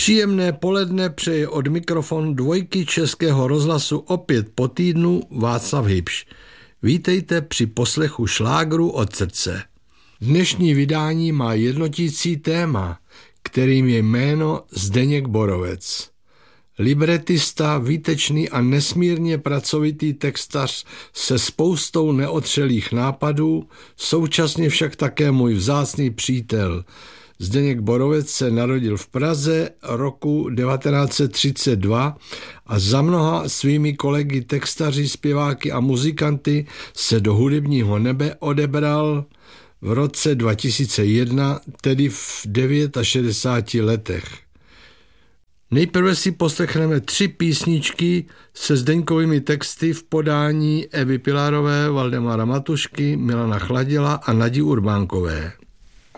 Příjemné poledne přeje od mikrofonu dvojky Českého rozhlasu opět po týdnu Václav Hybš. Vítejte při poslechu šlágru od srdce. Dnešní vydání má jednotící téma, kterým je jméno Zdeněk Borovec. Libretista, výtečný a nesmírně pracovitý textař se spoustou neotřelých nápadů, současně však také můj vzácný přítel. Zdeněk Borovec se narodil v Praze roku 1932 a za mnoha svými kolegy textaři, zpěváky a muzikanty se do hudebního nebe odebral v roce 2001, tedy v 69 letech. Nejprve si poslechneme 3 písničky se Zdeňkovými texty v podání Evy Pilárové, Valdemara Matušky, Milana Chladila a Nadi Urbánkové.